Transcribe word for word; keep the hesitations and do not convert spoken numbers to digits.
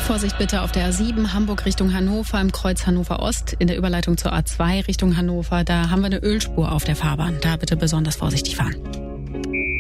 Vorsicht bitte auf der A sieben, Hamburg Richtung Hannover, im Kreuz Hannover Ost, in der Überleitung zur A zwei Richtung Hannover. Da haben wir eine Ölspur auf der Fahrbahn. Da bitte besonders vorsichtig fahren.